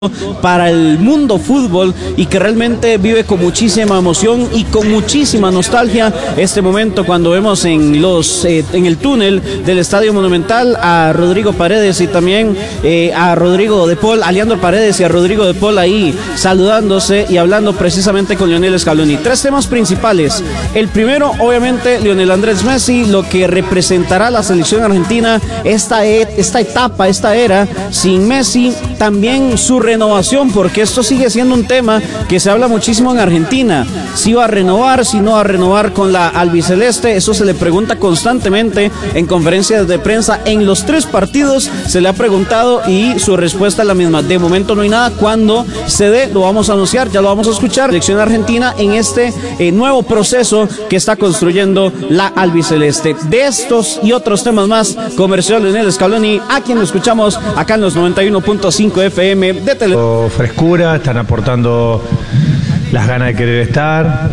para el mundo fútbol y que realmente vive con muchísima emoción y con muchísima nostalgia este momento cuando vemos en el túnel del Estadio Monumental a Rodrigo Paredes y también a Rodrigo de Paul, a Leandro Paredes y a Rodrigo de Paul ahí saludándose y hablando precisamente con Lionel Scaloni. Tres temas principales. El primero, obviamente, Lionel Andrés Messi, lo que representará la selección argentina, esta etapa, esta era sin Messi, también su renovación, porque esto sigue siendo un tema que se habla muchísimo en Argentina. Si va a renovar, si no va a renovar con la albiceleste, eso se le pregunta constantemente en conferencias de prensa. En los tres partidos se le ha preguntado y su respuesta es la misma. De momento no hay nada. Cuando se dé, lo vamos a anunciar, ya lo vamos a escuchar. Selección argentina en este nuevo proceso que está construyendo la albiceleste. De estos y otros temas más, comercial Lionel Scaloni, a quien lo escuchamos acá en los 91.5 FM de Frescura, están aportando las ganas de querer estar,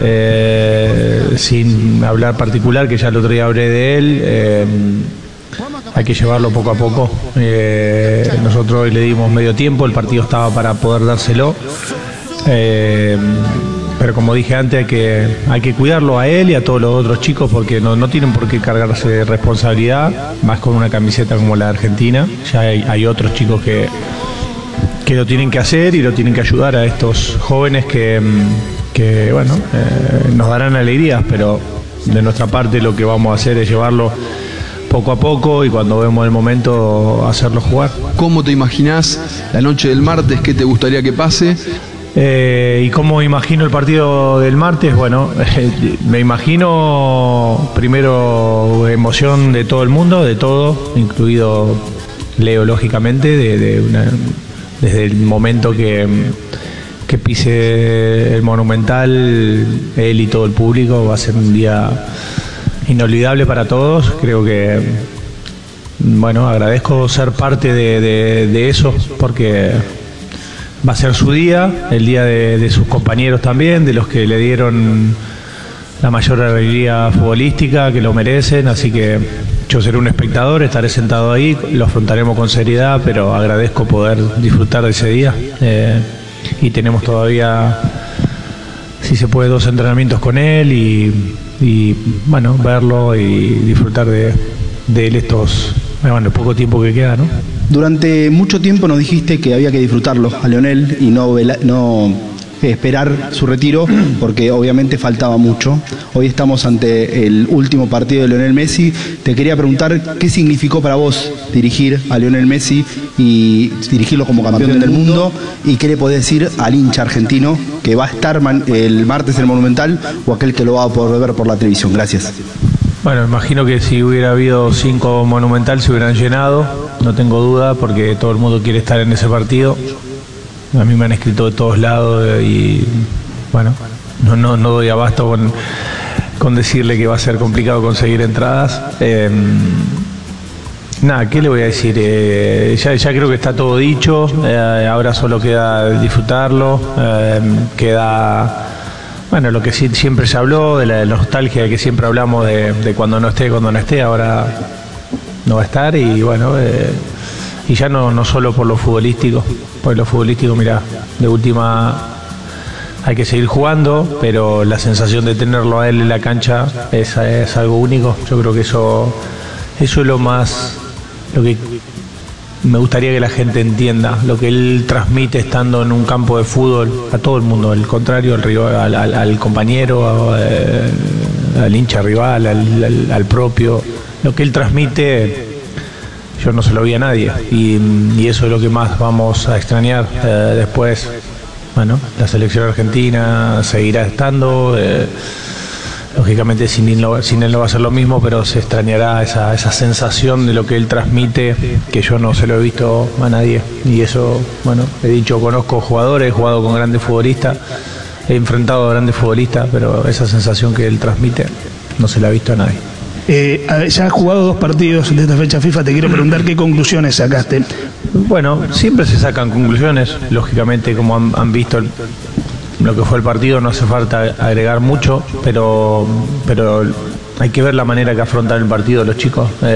sin hablar particular, que ya el otro día hablé de él. Hay que llevarlo poco a poco. Nosotros hoy le dimos medio tiempo, el partido estaba para poder dárselo, pero como dije antes, hay que cuidarlo a él y a todos los otros chicos, porque no tienen por qué cargarse de responsabilidad, más con una camiseta como la de Argentina. Ya hay otros chicos que lo tienen que hacer y lo tienen que ayudar a estos jóvenes que nos darán alegrías, pero de nuestra parte lo que vamos a hacer es llevarlo poco a poco y cuando vemos el momento hacerlo jugar. ¿Cómo te imaginás la noche del martes? ¿Qué te gustaría que pase? ¿Y cómo imagino el partido del martes? Bueno, me imagino primero emoción de todo el mundo, de todo, incluido Leo, lógicamente, desde el momento que pise el Monumental, él y todo el público, va a ser un día inolvidable para todos. Creo que, agradezco ser parte de eso, porque va a ser su día, el día de sus compañeros también, de los que le dieron la mayor alegría futbolística, que lo merecen, así que yo seré un espectador, estaré sentado ahí, lo afrontaremos con seriedad, pero agradezco poder disfrutar de ese día. Y tenemos todavía, si se puede, 2 entrenamientos con él y verlo y disfrutar de él el poco tiempo que queda, ¿no? Durante mucho tiempo nos dijiste que había que disfrutarlo a Lionel y no esperar su retiro, porque obviamente faltaba mucho. Hoy estamos ante el último partido de Lionel Messi. Te quería preguntar qué significó para vos dirigir a Lionel Messi y dirigirlo como campeón del mundo, y qué le podés decir al hincha argentino que va a estar el martes en el Monumental o aquel que lo va a poder ver por la televisión. Gracias. Bueno, imagino que si hubiera habido 5 Monumental se hubieran llenado, no tengo duda, porque todo el mundo quiere estar en ese partido. A mí me han escrito de todos lados y no doy abasto con decirle que va a ser complicado conseguir entradas. ¿Qué le voy a decir? Ya creo que está todo dicho, ahora solo queda disfrutarlo, queda lo que siempre se habló, de la nostalgia de que siempre hablamos de cuando no esté, ahora no va a estar y ya no solo por lo futbolístico, mirá, de última hay que seguir jugando, pero la sensación de tenerlo a él en la cancha es algo único. Yo creo que eso es lo que me gustaría que la gente entienda, lo que él transmite estando en un campo de fútbol a todo el mundo, al contrario, al rival, al compañero, al hincha rival, al propio, lo que él transmite. Yo no se lo vi a nadie y eso es lo que más vamos a extrañar. Después, la selección argentina seguirá estando, lógicamente sin él no va a ser lo mismo, pero se extrañará esa sensación de lo que él transmite, que yo no se lo he visto a nadie. Y eso, he dicho, conozco jugadores, he jugado con grandes futbolistas, he enfrentado a grandes futbolistas, pero esa sensación que él transmite no se la ha visto a nadie. Ya has jugado 2 partidos de esta fecha FIFA, te quiero preguntar qué conclusiones sacaste. Siempre se sacan conclusiones, lógicamente, como han visto lo que fue el partido, no hace falta agregar mucho, pero hay que ver la manera que afrontan el partido los chicos.